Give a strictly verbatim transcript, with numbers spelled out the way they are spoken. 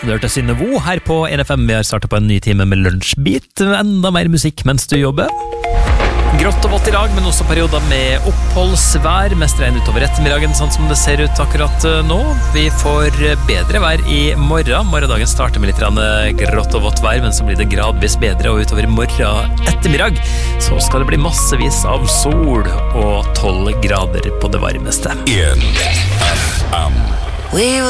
Du hørte Synnevo her på N F M. Vi har startet på en ny time med lunsjbit. Enda mer musikk mens du jobber. Grått og vått i dag, men også perioder med oppholdsvær. Mest regn utover ettermiddagen, sånn som det ser ut akkurat nå. Vi får bedre vær i morgen. Morgendagen starter med litt grått og vått vær, men så blir det gradvis bedre. Og utover morgen ettermiddag så skal det bli massevis av sol og tolv grader på det varmeste. N F M.